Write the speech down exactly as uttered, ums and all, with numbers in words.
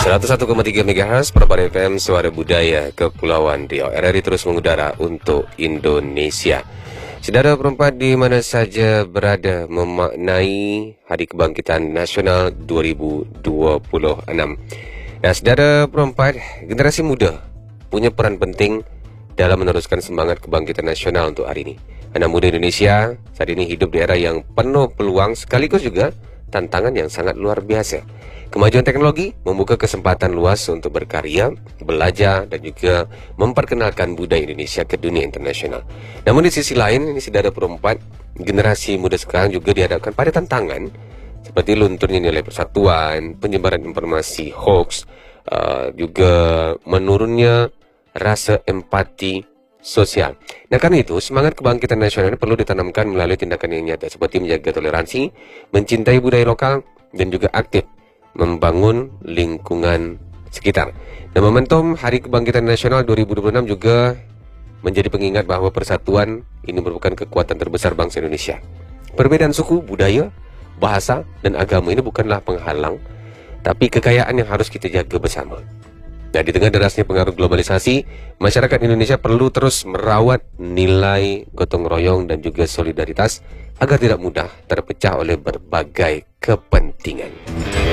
seratus satu koma tiga megahertz Perban F M Suara Budaya Kepulauan Riau. R R I terus mengudara untuk Indonesia. Saudara perempat di mana saja berada memaknai Hari Kebangkitan Nasional dua ribu dua puluh enam. Dan saudara perempat, generasi muda punya peran penting dalam meneruskan semangat kebangkitan nasional untuk hari ini. Anak muda Indonesia saat ini hidup di era yang penuh peluang sekaligus juga tantangan yang sangat luar biasa. Kemajuan teknologi membuka kesempatan luas untuk berkarya, belajar dan juga memperkenalkan budaya Indonesia ke dunia internasional. Namun di sisi lain, ini saudara perempat, generasi muda sekarang juga dihadapkan pada tantangan seperti lunturnya nilai persatuan, penyebaran informasi hoax, uh, juga menurunnya rasa empati sosial. Nah, karena itu semangat kebangkitan nasional ini perlu ditanamkan melalui tindakan yang nyata seperti menjaga toleransi, mencintai budaya lokal dan juga aktif membangun lingkungan sekitar. Dan momentum Hari Kebangkitan Nasional dua ribu dua puluh enam juga menjadi pengingat bahwa persatuan ini merupakan kekuatan terbesar bangsa Indonesia. Perbedaan suku, budaya, bahasa, dan agama ini bukanlah penghalang, tapi kekayaan yang harus kita jaga bersama. Nah, di tengah derasnya pengaruh globalisasi, masyarakat Indonesia perlu terus merawat nilai gotong royong dan juga solidaritas agar tidak mudah terpecah oleh berbagai kepentingan.